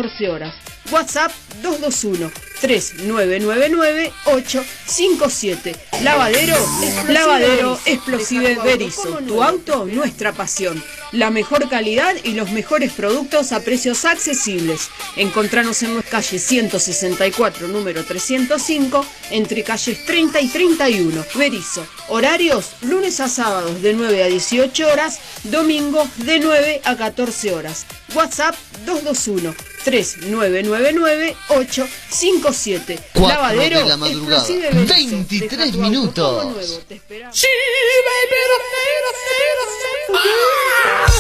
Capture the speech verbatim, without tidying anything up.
catorce horas. WhatsApp dos dos uno, tres nueve nueve nueve, ocho cinco siete. Lavadero, lavadero Explosive Berizo. Tu auto, nuestra pasión. La mejor calidad y los mejores productos a precios accesibles. Encontranos en calle ciento sesenta y cuatro, número trescientos cinco, entre calles treinta y treinta y uno. Berizo. Horarios, lunes a sábados de nueve a dieciocho horas, domingos de nueve a catorce horas. WhatsApp dos dos uno, tres nueve nueve nueve, ocho cinco siete. Lavadero de la madrugada, Explosive Berizo. veintitrés minutos. Sí, baby,